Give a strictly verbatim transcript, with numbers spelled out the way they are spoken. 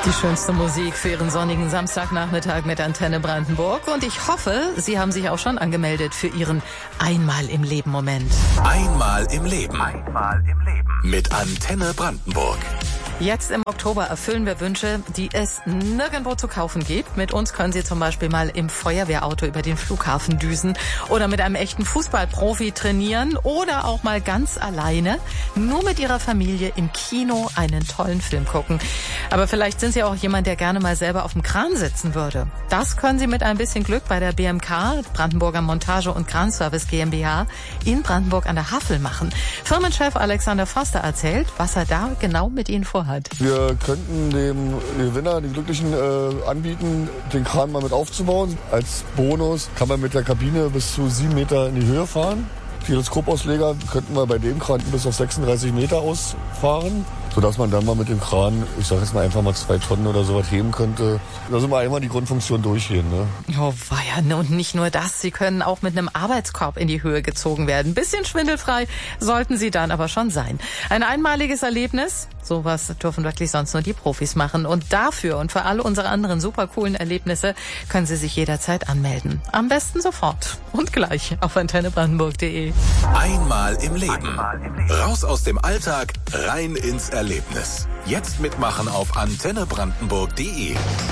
Die schönste Musik für Ihren sonnigen Samstagnachmittag mit Antenne Brandenburg. Und ich hoffe, Sie haben sich auch schon angemeldet für Ihren Einmal im Leben Moment. Einmal im Leben. Einmal im Leben. Mit Antenne Brandenburg. Jetzt im Oktober erfüllen wir Wünsche, die es nirgendwo zu kaufen gibt. Mit uns können Sie zum Beispiel mal im Feuerwehrauto über den Flughafen düsen oder mit einem echten Fußballprofi trainieren oder auch mal ganz alleine, nur mit Ihrer Familie im Kino einen tollen Film gucken. Aber vielleicht sind Sie auch jemand, der gerne mal selber auf dem Kran sitzen würde. Das können Sie mit ein bisschen Glück bei der B M K, Brandenburger Montage- und Kranservice GmbH, in Brandenburg an der Havel machen. Firmenchef Alexander Foster erzählt, was er da genau mit Ihnen vorhat. Wir könnten dem Gewinner, den Glücklichen, äh, anbieten, den Kran mal mit aufzubauen. Als Bonus kann man mit der Kabine bis zu sieben Meter in die Höhe fahren. Teleskopausleger könnten wir bei dem Kran bis auf sechsunddreißig Meter ausfahren, sodass man dann mal mit dem Kran, ich sag jetzt mal einfach mal zwei Tonnen oder sowas heben könnte. Da sind wir einmal die Grundfunktion durchgehen. Ne? Oh weia, und nicht nur das, Sie können auch mit einem Arbeitskorb in die Höhe gezogen werden. Ein bisschen schwindelfrei sollten Sie dann aber schon sein. Ein einmaliges Erlebnis, sowas dürfen wirklich sonst nur die Profis machen. Und dafür und für alle unsere anderen super coolen Erlebnisse können Sie sich jederzeit anmelden. Am besten sofort und gleich auf antenne brandenburg punkt de. Einmal im Leben. Raus aus dem Alltag, rein ins Erlebnis. Jetzt mitmachen auf antenne brandenburg punkt de.